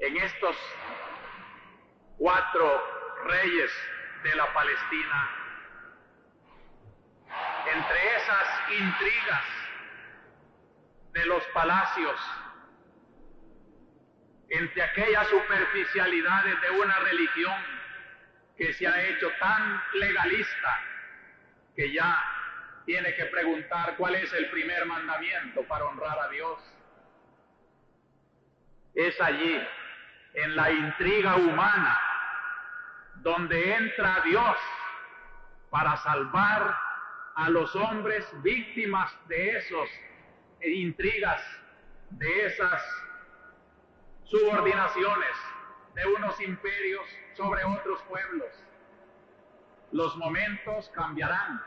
en estos 4 reyes de la Palestina, entre esas intrigas de los palacios, entre aquellas superficialidades de una religión que se ha hecho tan legalista que ya tiene que preguntar cuál es el primer mandamiento para honrar a Dios. Es allí, en la intriga humana, donde entra Dios para salvar a los hombres víctimas de esas intrigas, de esas subordinaciones de unos imperios sobre otros pueblos. Los momentos cambiarán,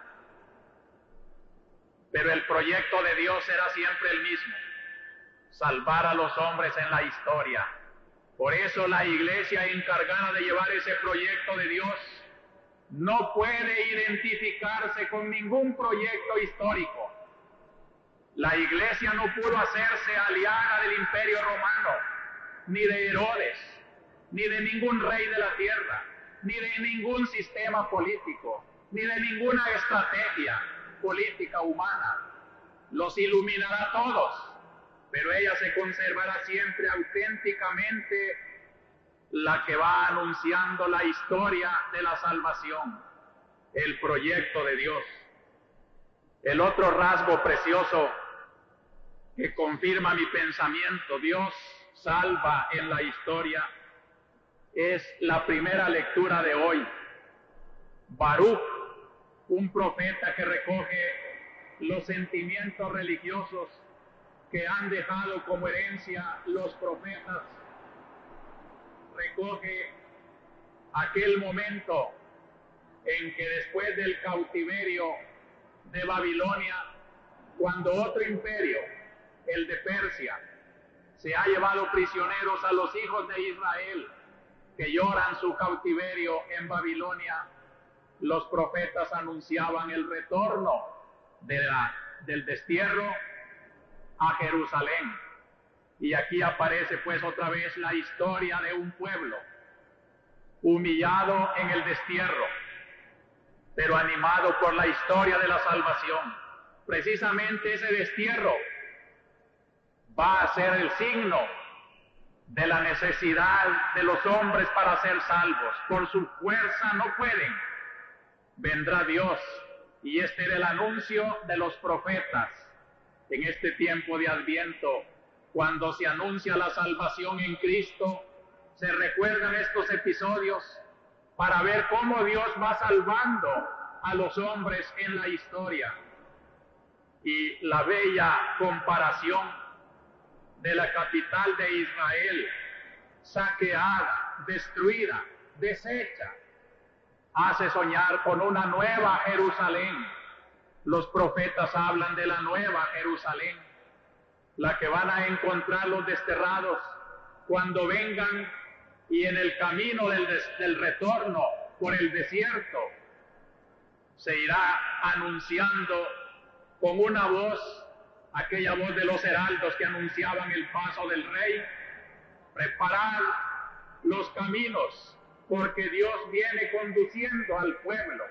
pero el proyecto de Dios será siempre el mismo: salvar a los hombres en la historia. Por eso la iglesia encargada de llevar ese proyecto de Dios no puede identificarse con ningún proyecto histórico. La iglesia no pudo hacerse aliada del Imperio Romano, ni de Herodes, ni de ningún rey de la tierra, ni de ningún sistema político, ni de ninguna estrategia política humana. Los iluminará a todos, pero ella se conservará siempre auténticamente la que va anunciando la historia de la salvación, el proyecto de Dios. El otro rasgo precioso que confirma mi pensamiento, Dios salva en la historia, es la primera lectura de hoy. Baruch, un profeta que recoge los sentimientos religiosos que han dejado como herencia los profetas, recoge aquel momento en que después del cautiverio de Babilonia, cuando otro imperio, el de Persia, se ha llevado prisioneros a los hijos de Israel que lloran su cautiverio en Babilonia, los profetas anunciaban el retorno del destierro a Jerusalén. Y aquí aparece pues otra vez la historia de un pueblo humillado en el destierro, pero animado por la historia de la salvación. Precisamente ese destierro va a ser el signo de la necesidad de los hombres para ser salvos. Por su fuerza no pueden. Vendrá Dios, y este era el anuncio de los profetas en este tiempo de Adviento. Cuando se anuncia la salvación en Cristo, se recuerdan estos episodios para ver cómo Dios va salvando a los hombres en la historia. Y la bella comparación de la capital de Israel, saqueada, destruida, deshecha, hace soñar con una nueva Jerusalén. Los profetas hablan de la nueva Jerusalén, la que van a encontrar los desterrados cuando vengan, y en el camino del retorno por el desierto se irá anunciando con una voz, aquella voz de los heraldos que anunciaban el paso del rey: preparad los caminos, porque Dios viene conduciendo al pueblo,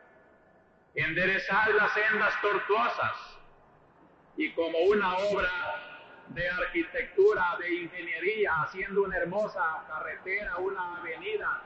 enderezad las sendas tortuosas. Y como una obra de arquitectura, de ingeniería, haciendo una hermosa carretera, una avenida,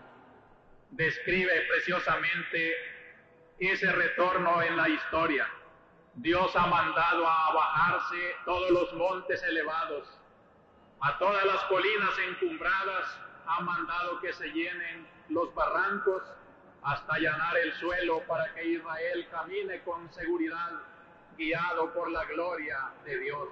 describe preciosamente ese retorno en la historia. Dios ha mandado a bajarse todos los montes elevados, a todas las colinas encumbradas, ha mandado que se llenen los barrancos hasta allanar el suelo para que Israel camine con seguridad, guiado por la gloria de Dios.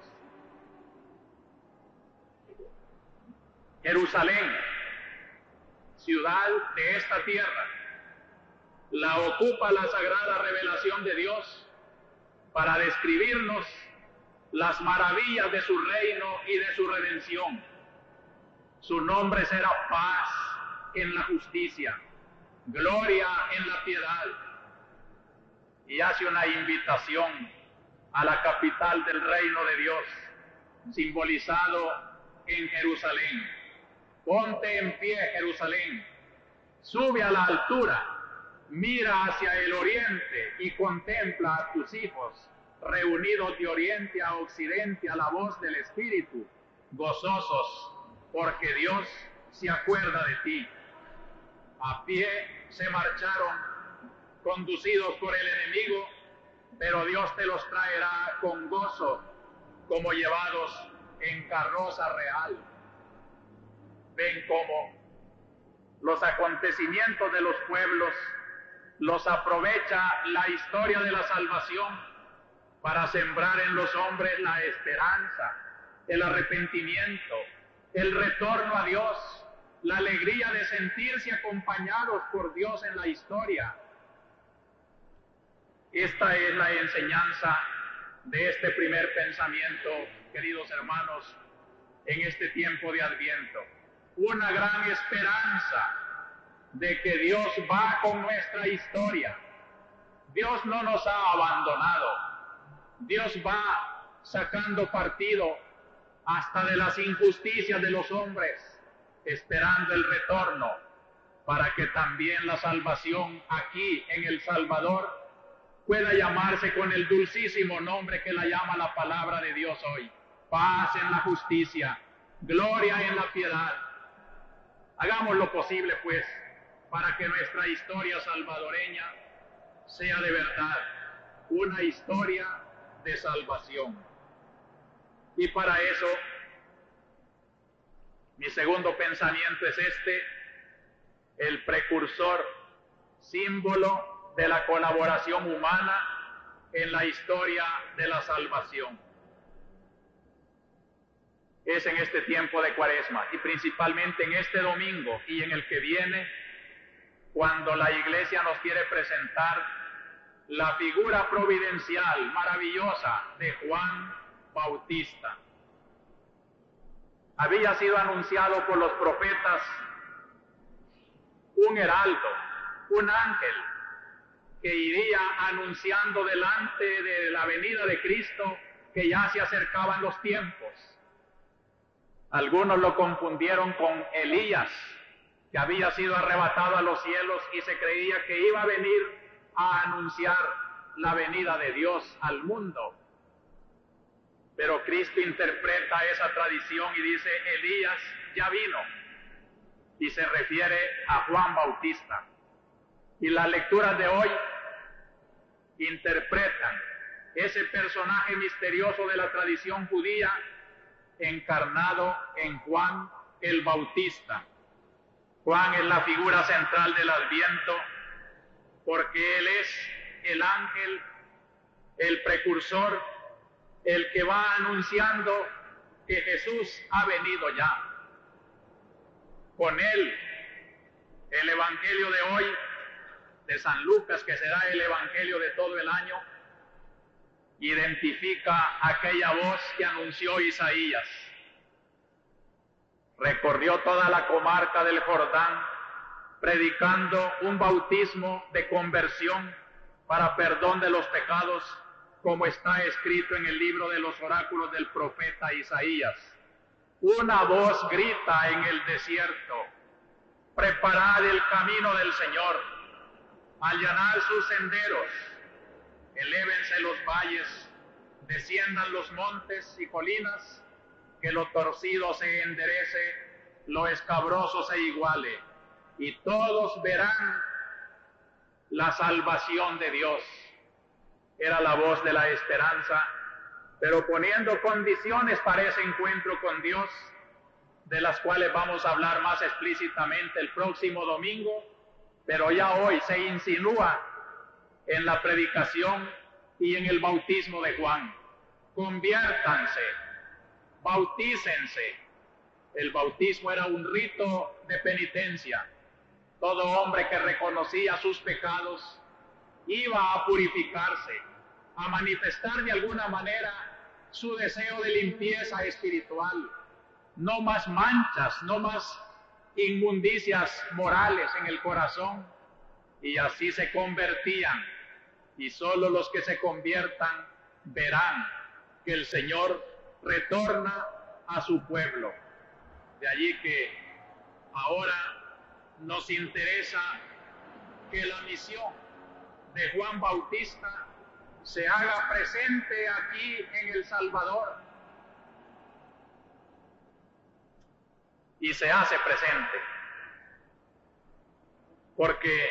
Jerusalén, ciudad de esta tierra, la ocupa la sagrada revelación de Dios para describirnos las maravillas de su reino y de su redención. Su nombre será paz en la justicia, gloria en la piedad. Y hace una invitación a la capital del reino de Dios, simbolizado en Jerusalén. Ponte en pie, Jerusalén, sube a la altura, mira hacia el oriente y contempla a tus hijos, reunidos de oriente a occidente a la voz del Espíritu, gozosos, porque Dios se acuerda de ti. A pie se marcharon, conducidos por el enemigo, pero Dios te los traerá con gozo, como llevados en carroza real. Ven cómo los acontecimientos de los pueblos los aprovecha la historia de la salvación para sembrar en los hombres la esperanza, el arrepentimiento, el retorno a Dios, la alegría de sentirse acompañados por Dios en la historia. Esta es la enseñanza de este primer pensamiento, queridos hermanos, en este tiempo de Adviento. Una gran esperanza de que Dios va con nuestra historia. Dios no nos ha abandonado. Dios va sacando partido hasta de las injusticias de los hombres, esperando el retorno para que también la salvación aquí en El Salvador pueda llamarse con el dulcísimo nombre que la llama la palabra de Dios hoy: paz en la justicia, gloria en la piedad. Hagamos lo posible, pues, para que nuestra historia salvadoreña sea de verdad una historia de salvación. Y para eso, mi segundo pensamiento es el precursor, símbolo de la colaboración humana en la historia de la salvación. Es en este tiempo de Cuaresma y principalmente en este domingo y en el que viene, cuando la Iglesia nos quiere presentar la figura providencial maravillosa de Juan Bautista. Había sido anunciado por los profetas un heraldo, un ángel, que iría anunciando delante de la venida de Cristo que ya se acercaban los tiempos. Algunos lo confundieron con Elías, que había sido arrebatado a los cielos y se creía que iba a venir a anunciar la venida de Dios al mundo. Pero Cristo interpreta esa tradición y dice: Elías ya vino, y se refiere a Juan Bautista. Y las lecturas de hoy interpretan ese personaje misterioso de la tradición judía encarnado en Juan el Bautista. Juan es la figura central del Adviento porque él es el ángel, el precursor, el que va anunciando que Jesús ha venido ya. Con él, el Evangelio de hoy, de San Lucas, que será el Evangelio de todo el año, identifica aquella voz que anunció Isaías. Recorrió toda la comarca del Jordán, predicando un bautismo de conversión para perdón de los pecados, como está escrito en el libro de los oráculos del profeta Isaías. Una voz grita en el desierto: preparad el camino del Señor, allanad sus senderos, elévense los valles, desciendan los montes y colinas, que lo torcido se enderece, lo escabroso se iguale, y todos verán la salvación de Dios. Era la voz de la esperanza, pero poniendo condiciones para ese encuentro con Dios, de las cuales vamos a hablar más explícitamente el próximo domingo, pero ya hoy se insinúa en la predicación y en el bautismo de Juan. Conviértanse, bautícense. El bautismo era un rito de penitencia. Todo hombre que reconocía sus pecados iba a purificarse, a manifestar de alguna manera su deseo de limpieza espiritual. No más manchas, no más inmundicias morales en el corazón. Y así se convertían. Y solo los que se conviertan verán que el Señor retorna a su pueblo. De allí que Ahora nos interesa que la misión de Juan Bautista se haga presente aquí en El Salvador. Y se hace presente, porque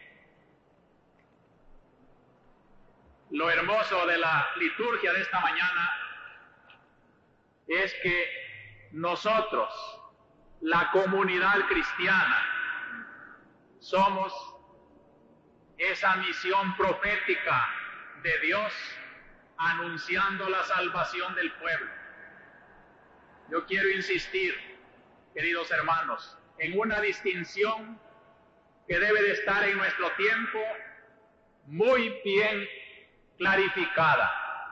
lo hermoso de la liturgia de esta mañana es que nosotros, la comunidad cristiana, somos esa misión profética de Dios anunciando la salvación del pueblo. Yo quiero insistir, queridos hermanos, en una distinción que debe de estar en nuestro tiempo muy bien clarificada.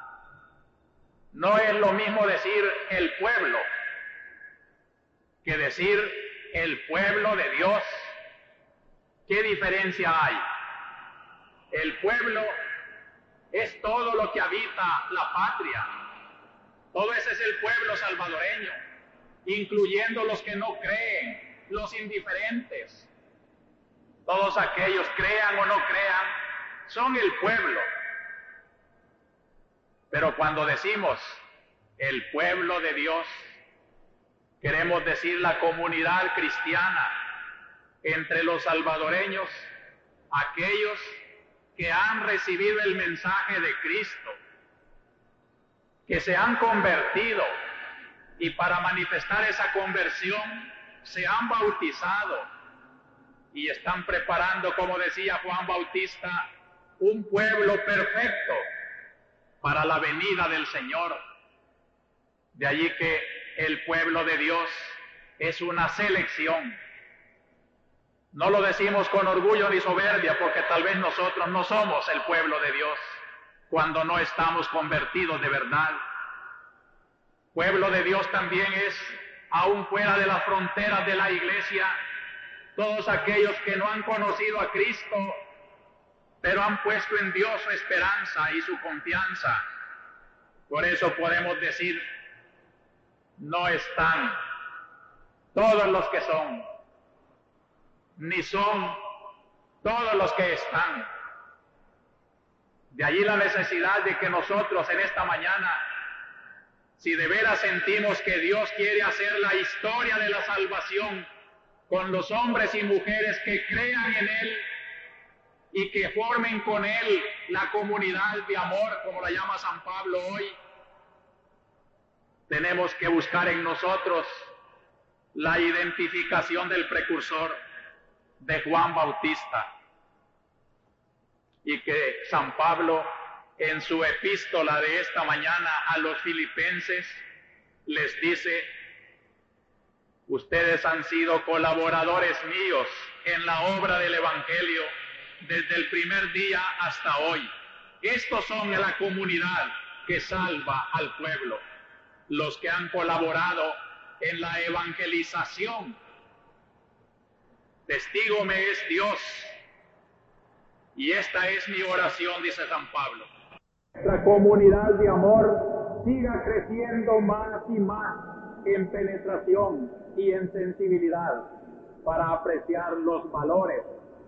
No es lo mismo decir el pueblo que decir el pueblo de Dios. ¿Qué diferencia hay? El pueblo es todo lo que habita la patria. Todo ese es el pueblo salvadoreño, incluyendo los que no creen, los indiferentes. Todos aquellos, crean o no crean, son el pueblo. Pero cuando decimos el pueblo de Dios, queremos decir la comunidad cristiana entre los salvadoreños, aquellos que han recibido el mensaje de Cristo, que se han convertido y para manifestar esa conversión se han bautizado y están preparando, como decía Juan Bautista, un pueblo perfecto para la venida del Señor. De allí que el pueblo de Dios es una selección. No lo decimos con orgullo ni soberbia, porque tal vez nosotros no somos el pueblo de Dios cuando no estamos convertidos de verdad. Pueblo de Dios también es, aún fuera de las fronteras de la iglesia, todos aquellos que no han conocido a Cristo, pero han puesto en Dios su esperanza y su confianza. Por eso podemos decir, no están todos los que son, ni son todos los que están. De allí la necesidad de que nosotros en esta mañana, si de veras sentimos que Dios quiere hacer la historia de la salvación con los hombres y mujeres que crean en Él y que formen con Él la comunidad de amor, como la llama San Pablo hoy, tenemos que buscar en nosotros la identificación del precursor de Juan Bautista, y que San Pablo en su epístola de esta mañana a los filipenses les dice: ustedes han sido colaboradores míos en la obra del Evangelio desde el primer día hasta hoy. Estos son la comunidad que salva al pueblo, los que han colaborado en la evangelización. Testigo me es Dios, y esta es mi oración, dice San Pablo. La comunidad de amor siga creciendo más y más en penetración y en sensibilidad para apreciar los valores.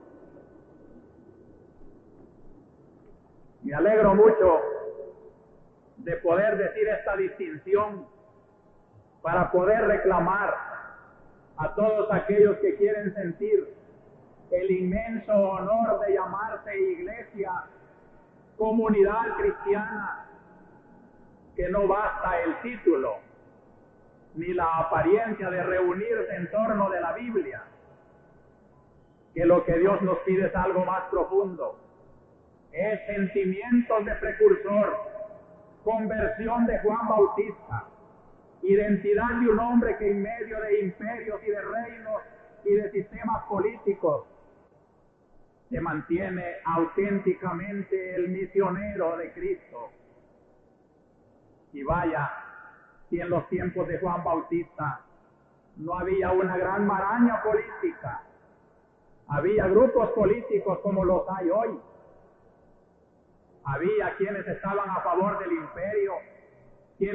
Me alegro mucho de poder decir esta distinción para poder reclamar a todos aquellos que quieren sentir el inmenso honor de llamarse iglesia, comunidad cristiana, que no basta el título ni la apariencia de reunirse en torno de la Biblia, que lo que Dios nos pide es algo más profundo, es sentimientos de precursor, conversión de Juan Bautista, identidad de un hombre que en medio de imperios y de reinos y de sistemas políticos se mantiene auténticamente el misionero de Cristo. Y vaya, si en los tiempos de Juan Bautista no había una gran maraña política, había grupos políticos como los hay hoy. Había quienes estaban a favor del imperio